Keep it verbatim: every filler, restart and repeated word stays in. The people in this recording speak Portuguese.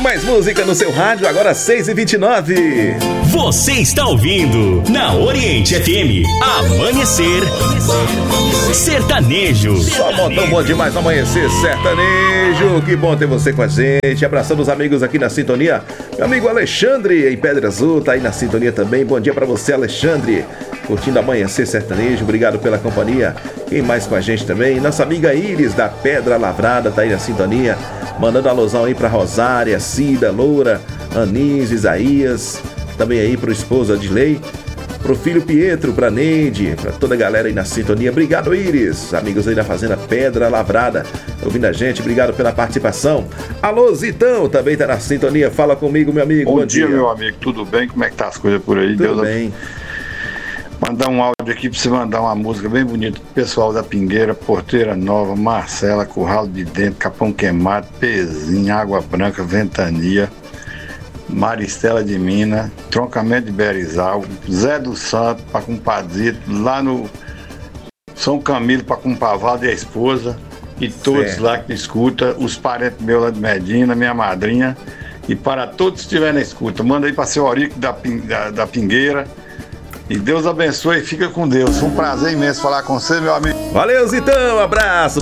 mais música no seu rádio, agora seis e vinte e nove. Você está ouvindo na Oriente F M Amanhecer Sertanejo. Só montão bom demais no Amanhecer Sertanejo. Que bom ter você com a gente. Abraçando os amigos aqui na sintonia. Meu amigo Alexandre em Pedra Azul tá aí na sintonia também. Bom dia pra você, Alexandre. Curtindo Amanhecer Sertanejo. Obrigado pela companhia. Quem mais com a gente também? Nossa amiga Iris da Pedra Lavrada tá aí na sintonia. Mandando alusão aí pra Rosária, Cida, Loura, Anise, Isaías. Também aí pro esposo Adilei, pro filho Pietro, pra Neide, pra toda a galera aí na sintonia. Obrigado, Iris, amigos aí da Fazenda Pedra Lavrada, ouvindo a gente, obrigado pela participação. Alô, Zitão, também tá na sintonia, fala comigo, meu amigo. Bom, Bom dia, dia, meu amigo, tudo bem? Como é que tá as coisas por aí? Tudo Deus bem. Mandar um áudio aqui pra você mandar uma música bem bonita pro pessoal da Pingueira, Porteira Nova, Marcela, Curralo de Dentro, Capão Queimado, Pezinho, Água Branca, Ventania, Maristela de Minas, Troncamento de Berizal, Zé do Santo para Compadrito, lá no São Camilo para Compavaldo e a esposa, e todos certo. Lá que escuta, os parentes meus lá de Medina, minha madrinha, e para todos que estiverem na escuta, manda aí para seu Aurico da, da, da Pingueira, e Deus abençoe e fica com Deus. Foi um prazer imenso falar com você, meu amigo. Valeu, Zitão, um abraço.